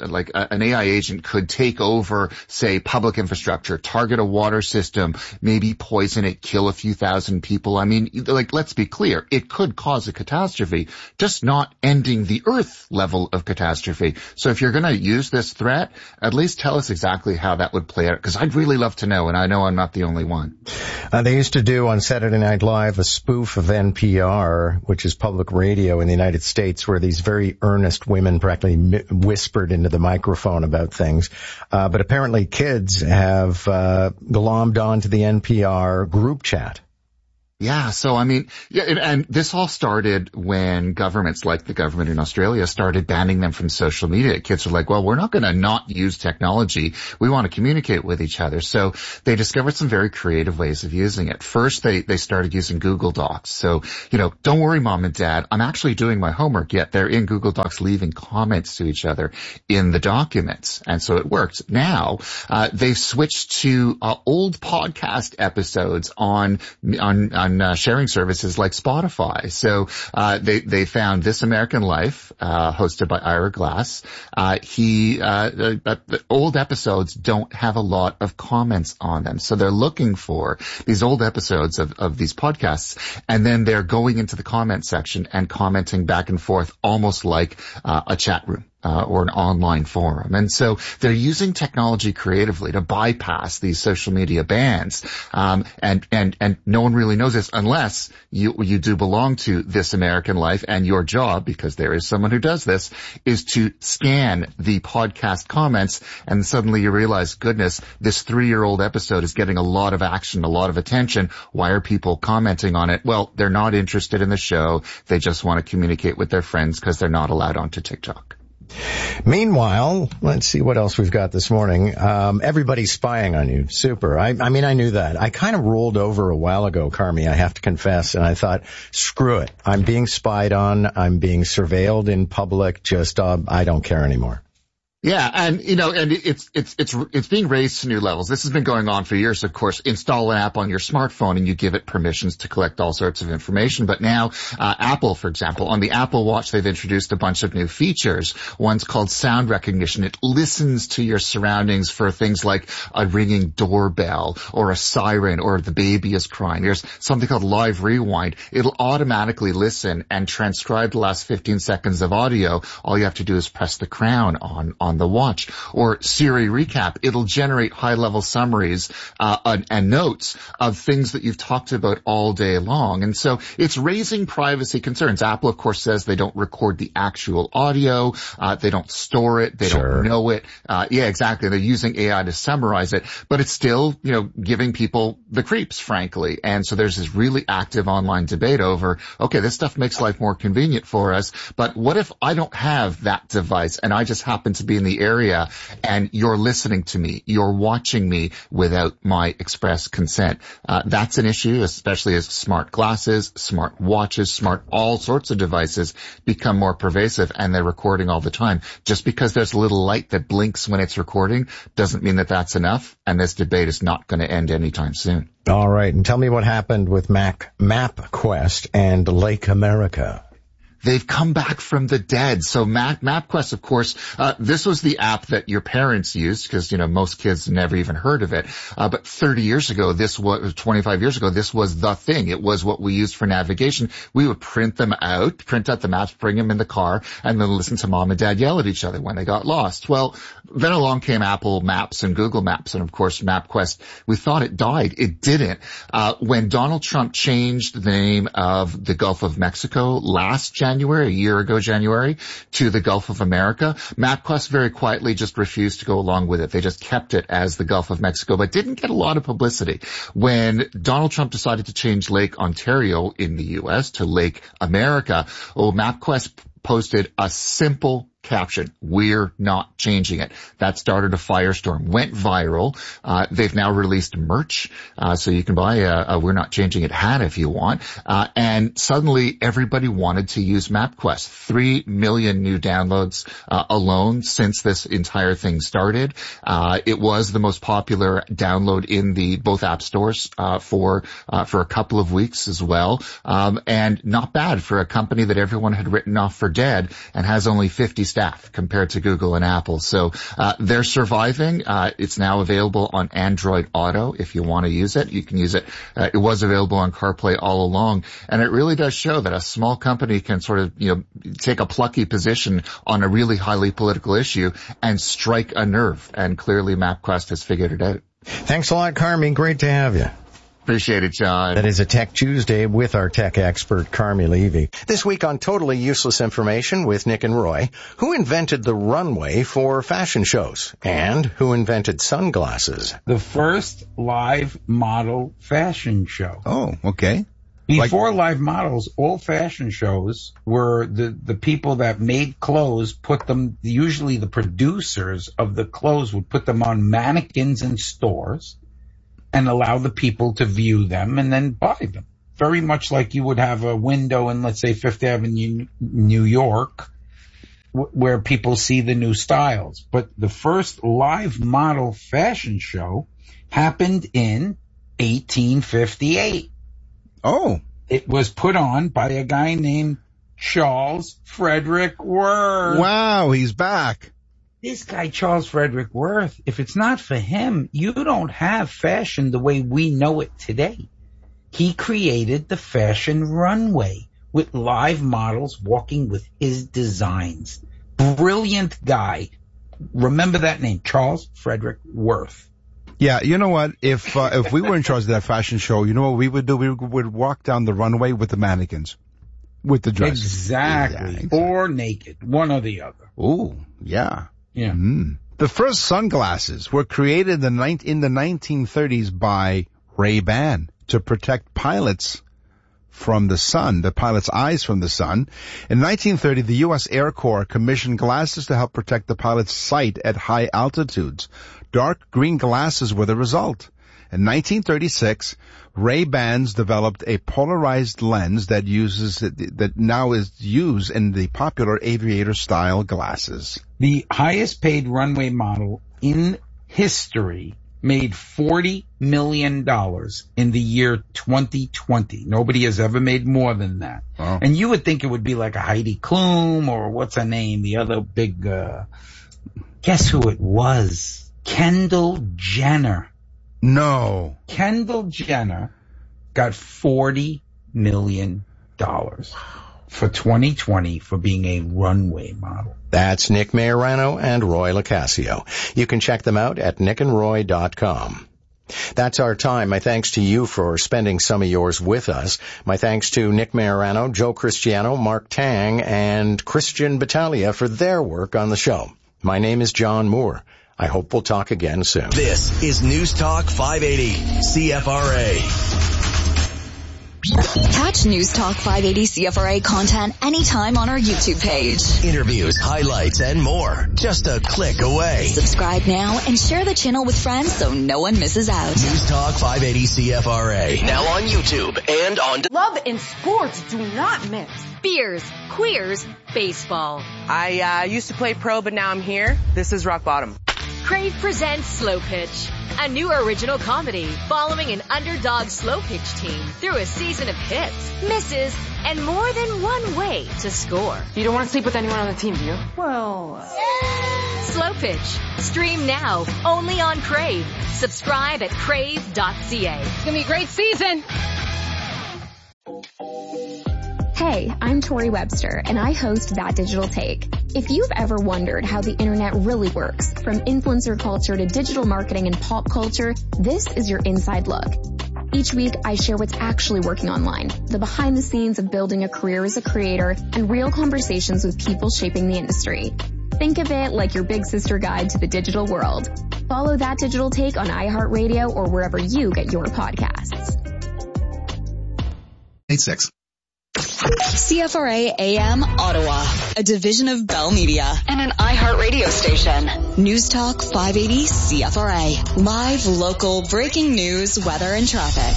like a, an A I agent could take over, say, public infrastructure, target a water system, maybe poison it, kill a few thousand people. I mean, like, let's be clear, it could cause a catastrophe, just not ending the Earth level of catastrophe. So if you're going to use this threat, at least tell us exactly how that would play out, because I'd really love to know, and I know I'm not the only one. Uh, they used to do on Saturday Night Live a spoof of N P R, which is public radio in the United States, where these very earnest women practically mi- whispered into the microphone about things. Uh, but apparently kids have uh, glommed onto the N P R group chat. Yeah, so I mean, yeah, and, and this all started when governments like the government in Australia started banning them from social media. Kids were like, well, we're not going to not use technology. We want to communicate with each other. So they discovered some very creative ways of using it. First, they, they started using Google Docs. So, you know, don't worry, Mom and Dad, I'm actually doing my homework, yet they're in Google Docs leaving comments to each other in the documents. And so it worked. Now, uh, they've switched to uh, old podcast episodes on, on, on Uh, sharing services like Spotify. So uh they they found This American Life, uh hosted by Ira Glass. Uh he uh the, the old episodes don't have a lot of comments on them, so they're looking for these old episodes of of these podcasts, and then they're going into the comment section and commenting back and forth almost like uh, a chat room. Uh, or an online forum. And so they're using technology creatively to bypass these social media bans. Um, and, and, and no one really knows this unless you, you do belong to This American Life, and your job, because there is someone who does this, is to scan the podcast comments, and suddenly you realize, goodness, this three-year-old episode is getting a lot of action, a lot of attention. Why are people commenting on it? Well, they're not interested in the show. They just want to communicate with their friends because they're not allowed onto TikTok. Meanwhile, let's see what else we've got this morning. Um, everybody's spying on you. Super. I, I mean, I knew that. I kind of rolled over a while ago, Carmi, I have to confess, and I thought, screw it. I'm being spied on. I'm being surveilled in public. Just, uh, I don't care anymore. Yeah, and you know, and it's it's it's it's being raised to new levels. This has been going on for years. Of course, install an app on your smartphone and you give it permissions to collect all sorts of information. But now, uh, Apple, for example, on the Apple Watch, they've introduced a bunch of new features. One's called sound recognition. It listens to your surroundings for things like a ringing doorbell or a siren or the baby is crying. There's something called Live Rewind. It'll automatically listen and transcribe the last fifteen seconds of audio. All you have to do is press the crown on on the watch. Or Siri Recap, it'll generate high-level summaries uh, and, and notes of things that you've talked about all day long. And so it's raising privacy concerns. Apple, of course, says they don't record the actual audio, uh, they don't store it, they sure. don't know it. Uh, yeah, exactly. They're using A I to summarize it, but it's still, you know, giving people the creeps, frankly. And so there's this really active online debate over, okay, this stuff makes life more convenient for us, but what if I don't have that device and I just happen to be in the area and you're listening to me, you're watching me without my express consent? Uh, that's an issue, especially as smart glasses, smart watches, smart all sorts of devices become more pervasive and they're recording all the time. Just because there's a little light that blinks when it's recording doesn't mean that that's enough, and this debate is not going to end anytime soon. All right, and tell me what happened with Mac MapQuest and Lake America. They've come back from the dead. So Map, MapQuest, of course, uh, this was the app that your parents used because, you know, most kids never even heard of it. Uh, but thirty years ago, this was, twenty-five years ago, this was the thing. It was what we used for navigation. We would print them out, print out the maps, bring them in the car, and then listen to Mom and Dad yell at each other when they got lost. Well, then along came Apple Maps and Google Maps, and of course MapQuest. We thought it died. It didn't. Uh, when Donald Trump changed the name of the Gulf of Mexico last January, January, a year ago January, to the Gulf of America, MapQuest very quietly just refused to go along with it. They just kept it as the Gulf of Mexico, but didn't get a lot of publicity. When Donald Trump decided to change Lake Ontario in the U S to Lake America, oh, MapQuest posted a simple caption: "We're not changing it." That started a firestorm, went viral. Uh, they've now released merch, uh, so you can buy a, a "We're Not Changing It" hat if you want. Uh, and suddenly everybody wanted to use MapQuest. Three million new downloads uh, alone since this entire thing started. Uh, it was the most popular download in the both app stores uh, for uh, for a couple of weeks as well. Um, and not bad for a company that everyone had written off for dead and has only fifty staff compared to Google and Apple. So uh, they're surviving. Uh, it's now available on Android Auto if you want to use it. You can use it. Uh, it was available on CarPlay all along. And it really does show that a small company can sort of, you know, take a plucky position on a really highly political issue and strike a nerve. And clearly MapQuest has figured it out. Thanks a lot, Carmi. Great to have you. Appreciate it, John. That is a Tech Tuesday with our tech expert, Carmi Levy. This week on Totally Useless Information with Nick and Roy, who invented the runway for fashion shows and who invented sunglasses? The first live model fashion show. Oh, okay. Before like, live models, all fashion shows were the, the people that made clothes put them, usually the producers of the clothes would put them on mannequins in stores and allow the people to view them and then buy them. Very much like you would have a window in, let's say, Fifth Avenue, New York, w- where people see the new styles. But the first live model fashion show happened in eighteen fifty-eight. Oh. It was put on by a guy named Charles Frederick Worth. Wow, he's back. This guy, Charles Frederick Worth, if it's not for him, you don't have fashion the way we know it today. He created the fashion runway with live models walking with his designs. Brilliant guy. Remember that name, Charles Frederick Worth. Yeah, you know what? If uh, if we were in charge of that fashion show, you know what we would do? We would walk down the runway with the mannequins, with the dresses. Exactly. Yeah, exactly. Or naked, one or the other. Ooh, yeah. Yeah. Mm. The first sunglasses were created in the, in the nineteen thirties by Ray-Ban to protect pilots from the sun, the pilot's eyes from the sun. In nineteen thirty, the U S Air Corps commissioned glasses to help protect the pilot's sight at high altitudes. Dark green glasses were the result. In nineteen thirty-six, Ray-Bans developed a polarized lens that uses that now is used in the popular aviator-style glasses. The highest paid runway model in history made forty million dollars in the year twenty twenty. Nobody has ever made more than that. Oh. And you would think it would be like a Heidi Klum or what's her name, the other big, uh, guess who it was? Kendall Jenner. No. Kendall Jenner got forty million dollars for twenty twenty for being a runway model. That's Nick Majorano and Roy LoCascio. You can check them out at nick and roy dot com. That's our time. My thanks to you for spending some of yours with us. My thanks to Nick Majorano, Joe Cristiano, Mark Tang, and Christian Battaglia for their work on the show. My name is John Moore. I hope we'll talk again soon. This is News Talk five eighty C F R A. Catch News Talk five eighty C F R A content anytime on our YouTube page. Interviews, highlights, and more. Just a click away. Subscribe now and share the channel with friends so no one misses out. News Talk five eighty C F R A. Now on YouTube and on... Love and sports do not mix. Beers, queers, baseball. I uh, used to play pro, but now I'm here. This is rock bottom. Crave presents Slow Pitch, a new original comedy following an underdog slow pitch team through a season of hits, misses, and more than one way to score. You don't want to sleep with anyone on the team, do you? Well... Slow Pitch. Stream now, only on Crave. Subscribe at crave dot c a. It's going to be a great season. Hey, I'm Tori Webster, and I host That Digital Take. If you've ever wondered how the internet really works, from influencer culture to digital marketing and pop culture, this is your inside look. Each week, I share what's actually working online, the behind the scenes of building a career as a creator, and real conversations with people shaping the industry. Think of it like your big sister guide to the digital world. Follow That Digital Take on iHeartRadio or wherever you get your podcasts. eight six. C F R A A M Ottawa, a division of Bell Media and an iHeartRadio station. News Talk five eighty C F R A. Live, local, breaking news, weather, and traffic.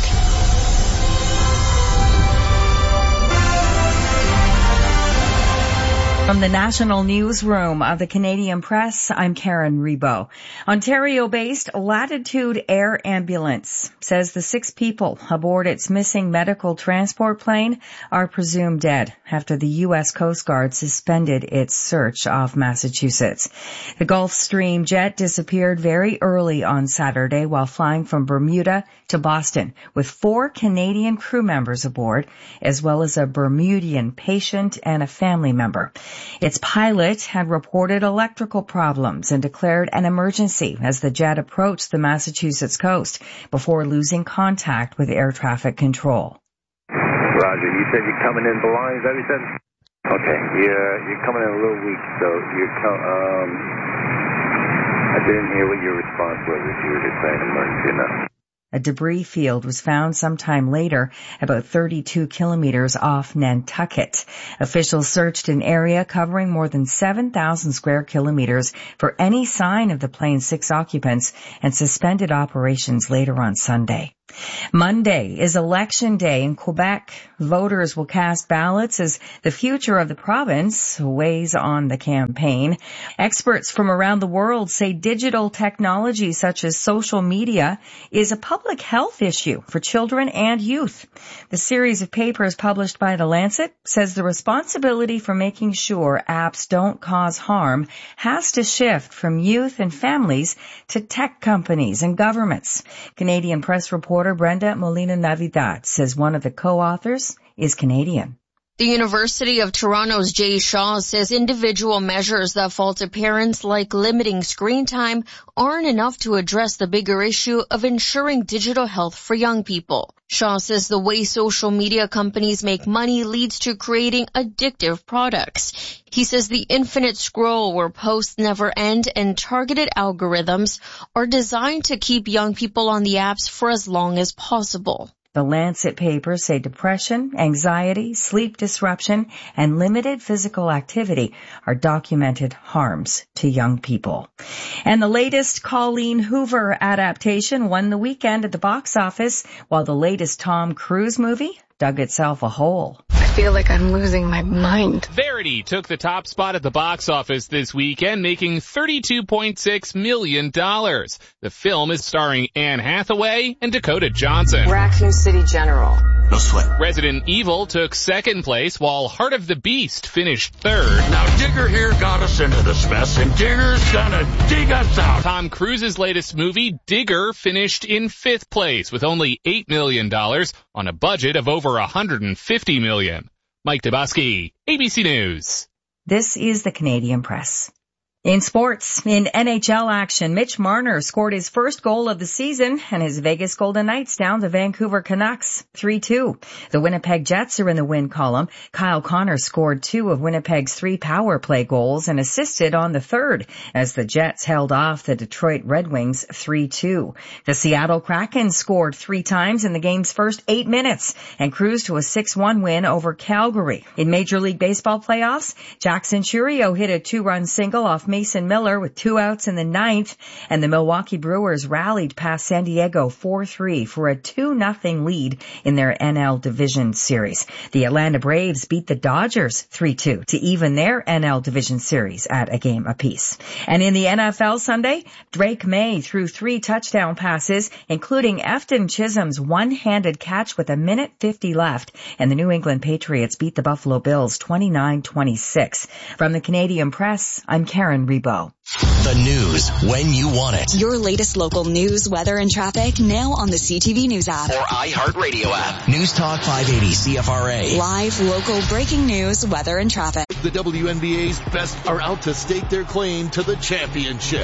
From the National Newsroom of the Canadian Press, I'm Karen Rebo. Ontario-based Latitude Air Ambulance says the six people aboard its missing medical transport plane are presumed dead after the U S Coast Guard suspended its search off Massachusetts. The Gulfstream jet disappeared very early on Saturday while flying from Bermuda to Boston with four Canadian crew members aboard, as well as a Bermudian patient and a family member. Its pilot had reported electrical problems and declared an emergency as the jet approached the Massachusetts coast before losing contact with air traffic control. Roger, you said you're coming in belongings, is that what you said? Okay, you're, you're coming in a little weak, so you're, um, I didn't hear what your response was if you were just saying emergency enough. A debris field was found sometime later, about thirty-two kilometers off Nantucket. Officials searched an area covering more than seven thousand square kilometers for any sign of the plane's six occupants and suspended operations later on Sunday. Monday is election day in Quebec. Voters will cast ballots as the future of the province weighs on the campaign. Experts from around the world say digital technology such as social media is a public health issue for children and youth. The series of papers published by The Lancet says the responsibility for making sure apps don't cause harm has to shift from youth and families to tech companies and governments. Canadian Press reporter Brenda Molina-Navidad says one of the co-authors is Canadian. The University of Toronto's Jay Shaw says individual measures that fall to parents like limiting screen time aren't enough to address the bigger issue of ensuring digital health for young people. Shaw says the way social media companies make money leads to creating addictive products. He says the infinite scroll where posts never end and targeted algorithms are designed to keep young people on the apps for as long as possible. The Lancet papers say depression, anxiety, sleep disruption, and limited physical activity are documented harms to young people. And the latest Colleen Hoover adaptation won the weekend at the box office, while the latest Tom Cruise movie dug itself a hole. I feel like I'm losing my mind. Verity took the top spot at the box office this weekend, making thirty-two point six million dollars. The film is starring Anne Hathaway and Dakota Johnson. Raccoon City General. No sweat. Resident Evil took second place, while Heart of the Beast finished third. Now Digger here got us into this mess, and Digger's gonna dig us out. Tom Cruise's latest movie, Digger, finished in fifth place with only eight million dollars on a budget of over one hundred fifty million dollars. Mike Dabowski, A B C News. This is the Canadian Press. In sports, in N H L action, Mitch Marner scored his first goal of the season and his Vegas Golden Knights down the Vancouver Canucks three two. The Winnipeg Jets are in the win column. Kyle Connor scored two of Winnipeg's three power play goals and assisted on the third as the Jets held off the Detroit Red Wings three two. The Seattle Kraken scored three times in the game's first eight minutes and cruised to a six one win over Calgary. In Major League Baseball playoffs, Jackson Churio hit a two-run single off Mason Miller with two outs in the ninth, and the Milwaukee Brewers rallied past San Diego four three for a two nothing lead in their N L Division Series. The Atlanta Braves beat the Dodgers three two to even their N L Division Series at a game apiece. And in the N F L Sunday, Drake May threw three touchdown passes, including Efton Chisholm's one-handed catch with a minute fifty left, and the New England Patriots beat the Buffalo Bills twenty-nine twenty-six. From the Canadian Press, I'm Karen Rebo. The news when you want it. Your latest local news, weather, and traffic now on the C T V News app. Or iHeartRadio app. News Talk five eighty C F R A. Live, local, breaking news, weather, and traffic. The W N B A's best are out to stake their claim to the championship.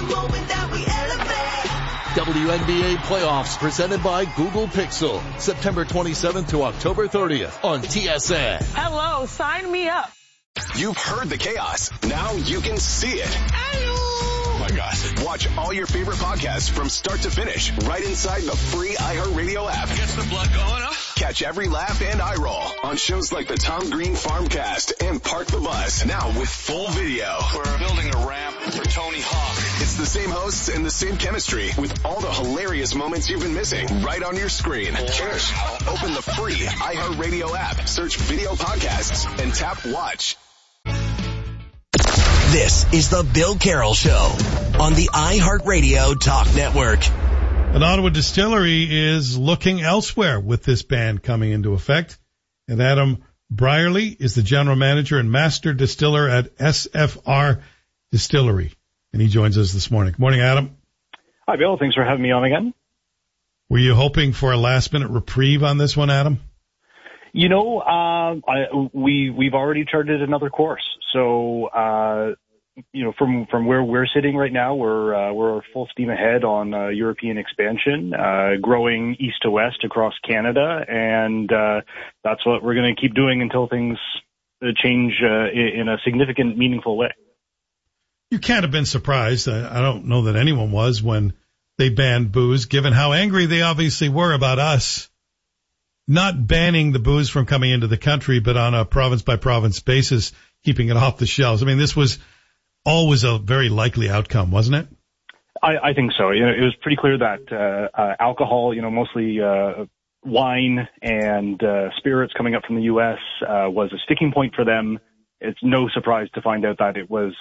W N B A playoffs presented by Google Pixel. September twenty-seventh to October thirtieth on T S A. Hello, sign me up. You've heard the chaos. Now you can see it. Oh my gosh. Watch all your favorite podcasts from start to finish right inside the free iHeartRadio app. Gets the blood going, huh? Catch every laugh and eye roll on shows like the Tom Green Farmcast and Park the Bus. Now with full video. We're building a ramp for Tony Hawk. It's the same hosts and the same chemistry with all the hilarious moments you've been missing right on your screen. Wow. Open the free iHeartRadio app, search video podcasts, and tap watch. This is the Bill Carroll Show on the iHeartRadio Talk Network. An Ottawa distillery is looking elsewhere with this ban coming into effect. And Adam Brierley is the general manager and master distiller at S F R Distillery. And he joins us this morning. Good morning, Adam. Hi, Bill. Thanks for having me on again. Were you hoping for a last-minute reprieve on this one, Adam? You know, uh, I, we, we've already charted another course. So, uh, you know, from, from where we're sitting right now, we're, uh, we're full steam ahead on, uh, European expansion, uh, growing east to west across Canada. And, uh, that's what we're going to keep doing until things change, uh, in a significant, meaningful way. You can't have been surprised. I, I don't know that anyone was when they banned booze, given how angry they obviously were about us not banning the booze from coming into the country, but on a province-by-province basis, keeping it off the shelves. I mean, this was always a very likely outcome, wasn't it? I, I think so. You know, it was pretty clear that uh, uh, alcohol, you know, mostly uh, wine and uh, spirits coming up from the U S uh, was a sticking point for them. It's no surprise to find out that it was